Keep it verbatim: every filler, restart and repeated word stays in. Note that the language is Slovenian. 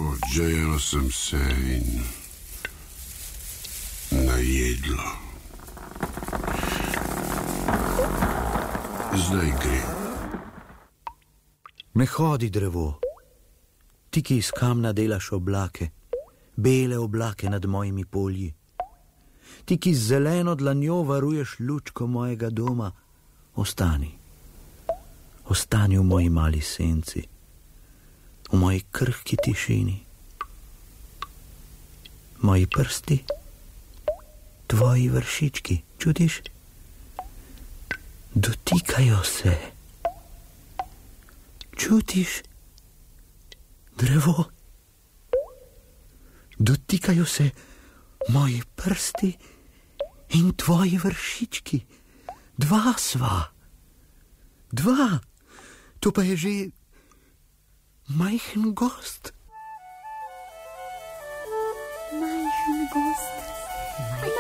Odžejala sem se in najedla. Zdaj gre. Ne hodi, drevo. Ti, ki iz kamna delaš oblake, bele oblake nad mojimi polji. Ti, ki z zeleno dlanjo varuješ lučko mojega doma, ostani. Ostani v moji mali senci, v moji krhki tišini. Moji prsti, tvoji vršički, čutiš? Dotikajo se. Čutiš, drevo? Dotikajo se moji prsti in tvoji vršički. Dva sva. Dva. To pa je že majhen gost. Majhen gost.